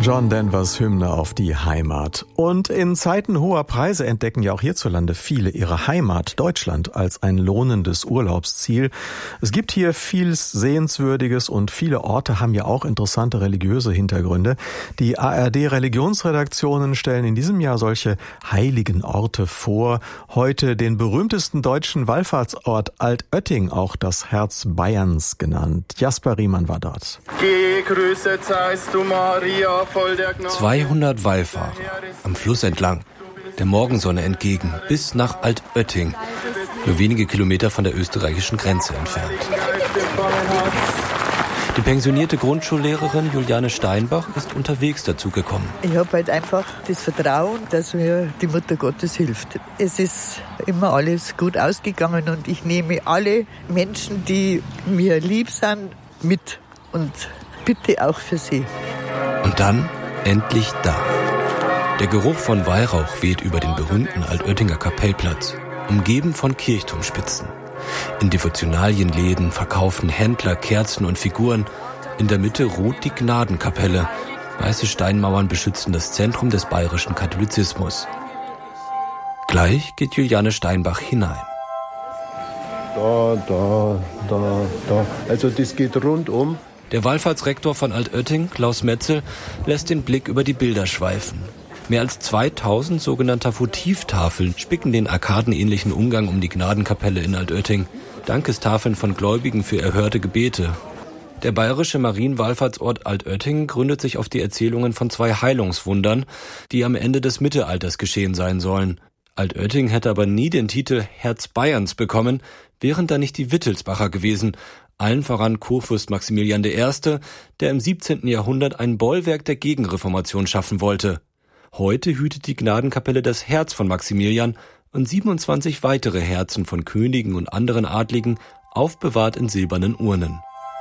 John Denvers Hymne auf die Heimat. Und in Zeiten hoher Preise entdecken ja auch hierzulande viele ihre Heimat, Deutschland, als ein lohnendes Urlaubsziel. Es gibt hier viel Sehenswürdiges und viele Orte haben ja auch interessante religiöse Hintergründe. Die ARD-Religionsredaktionen stellen in diesem Jahr solche heiligen Orte vor. Heute den berühmtesten deutschen Wallfahrtsort Altötting, auch das Herz Bayerns genannt. Jasper Riemann war dort. Gegrüßet seist du, Maria, voll der Gnade. 200 Wallfahrer am Fluss entlang, der Morgensonne entgegen, bis nach Altötting, nur wenige Kilometer von der österreichischen Grenze entfernt. Die pensionierte Grundschullehrerin Juliane Steinbach ist unterwegs dazugekommen. Ich habe halt einfach das Vertrauen, dass mir die Mutter Gottes hilft. Es ist immer alles gut ausgegangen und ich nehme alle Menschen, die mir lieb sind, mit und bitte auch für sie. Und dann endlich da. Der Geruch von Weihrauch weht über den berühmten Altöttinger Kapellplatz, umgeben von Kirchturmspitzen. In Devotionalienläden verkaufen Händler Kerzen und Figuren. In der Mitte ruht die Gnadenkapelle. Weiße Steinmauern beschützen das Zentrum des bayerischen Katholizismus. Gleich geht Juliane Steinbach hinein. Da. Also das geht rundum. Der Wallfahrtsrektor von Altötting, Klaus Metzel, lässt den Blick über die Bilder schweifen. Mehr als 2000 sogenannter Votivtafeln spicken den arkadenähnlichen Umgang um die Gnadenkapelle in Altötting. Dankestafeln von Gläubigen für erhörte Gebete. Der bayerische Marienwallfahrtsort Altötting gründet sich auf die Erzählungen von 2 Heilungswundern, die am Ende des Mittelalters geschehen sein sollen. Altötting hätte aber nie den Titel Herz Bayerns bekommen, wären da nicht die Wittelsbacher gewesen, allen voran Kurfürst Maximilian I., der im 17. Jahrhundert ein Bollwerk der Gegenreformation schaffen wollte. Heute hütet die Gnadenkapelle das Herz von Maximilian und 27 weitere Herzen von Königen und anderen Adligen, aufbewahrt in silbernen Urnen.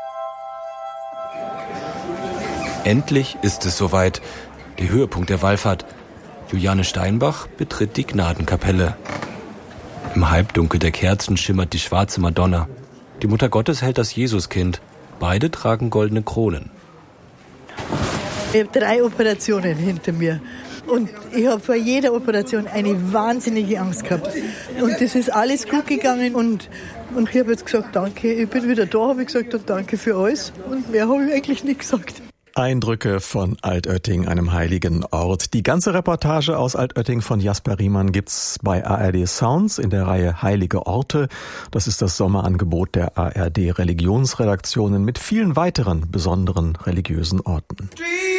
Endlich ist es soweit, der Höhepunkt der Wallfahrt. Juliane Steinbach betritt die Gnadenkapelle. Im Halbdunkel der Kerzen schimmert die schwarze Madonna. Die Mutter Gottes hält das Jesuskind. Beide tragen goldene Kronen. Ich habe 3 Operationen hinter mir. Und ich habe vor jeder Operation eine wahnsinnige Angst gehabt. Und das ist alles gut gegangen. Und ich habe jetzt gesagt, danke, ich bin wieder da, habe ich gesagt, und danke für alles. Und mehr habe ich eigentlich nicht gesagt. Eindrücke von Altötting, einem heiligen Ort. Die ganze Reportage aus Altötting von Jasper Riemann gibt's bei ARD Sounds in der Reihe Heilige Orte. Das ist das Sommerangebot der ARD Religionsredaktionen mit vielen weiteren besonderen religiösen Orten.